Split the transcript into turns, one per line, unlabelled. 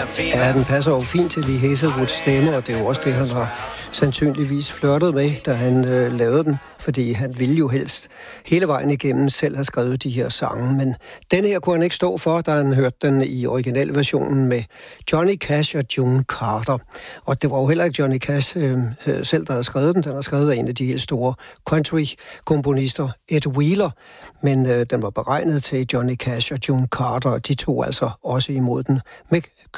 Ja, den passer jo fint til Lee Hazlewoods stemme, og det er jo også det, han har sandsynligvis flirtet med, da han lavede den, fordi han ville jo helst hele vejen igennem selv have skrevet de her sange, men den her kunne han ikke stå for, da han hørte den i originalversionen med Johnny Cash og June Carter. Og det var jo heller ikke Johnny Cash selv, der havde skrevet den. Den har skrevet af en af de helt store country-komponister, Ed Wheeler, men den var beregnet til Johnny Cash og June Carter, og de tog altså også imod den med